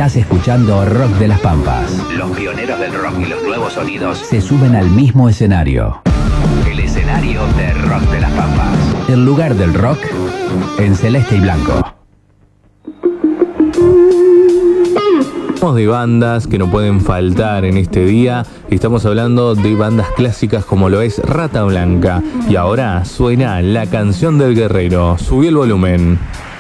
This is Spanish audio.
Estás escuchando Rock de las Pampas. Los pioneros del rock y los nuevos sonidos se suben al mismo escenario. El escenario de Rock de las Pampas. El lugar del rock en celeste y blanco. De bandas que no pueden faltar en este día. Estamos hablando de bandas clásicas como lo es Rata Blanca. Y ahora suena la canción del guerrero. Subí el volumen.